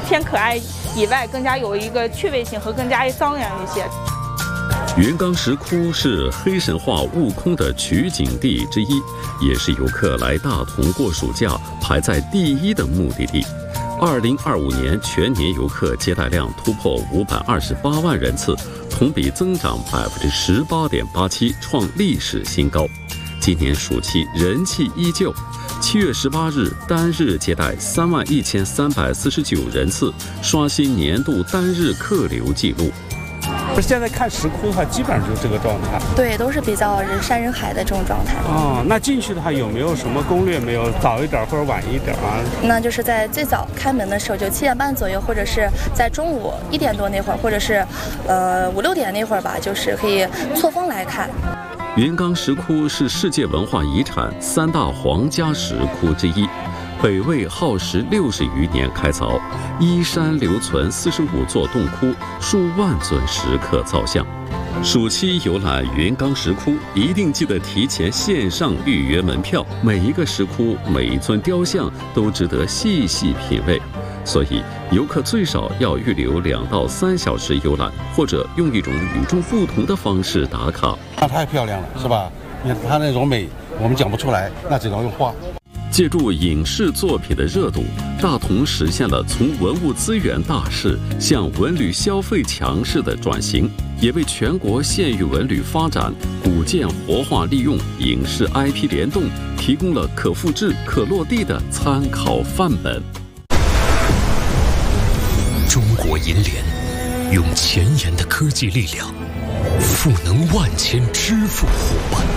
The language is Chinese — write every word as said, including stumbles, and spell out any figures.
偏可爱以外，更加有一个趣味性和更加张扬一些。 云冈石窟是黑神话悟空的取景地之一，也是游客来大同过暑假排在第一的目的地。二零二五年全年游客接待量突破五百二十八万人次，同比增长百分之十八点八七，创历史新高。今年暑期人气依旧，七月十八日单日接待三万一千三百四十九人次，刷新年度单日客流记录。 现在看石窟的话，基本上就是这个状态。 对，都是比较人山人海的这种状态。 哦，那进去的话有没有什么攻略？没有早一点或者晚一点啊？ 那就是在最早开门的时候，就七点半左右，或者是在中午一点多那会儿，或者是呃五六点那会儿吧，就是可以错峰来看。 云冈石窟是世界文化遗产三大皇家石窟之一。北魏耗时六十余年开凿，依山留存四十五座洞窟，数万尊石刻造像。暑期游览云冈石窟，一定记得提前线上预约门票。每一个石窟、每一尊雕像都值得细细品味，所以游客最少要预留两到三小时游览，或者用一种与众不同的方式打卡。 那太漂亮了，是吧？你看它那种美，我们讲不出来，那只能用画。 借助影视作品的热度，大同实现了从文物资源大市向文旅消费强势的转型，也为全国县域文旅发展、古建活化利用、影视 I P 联动提供了可复制、可落地的参考范本。 中国银联用前沿的科技力量，赋能万千支付伙伴。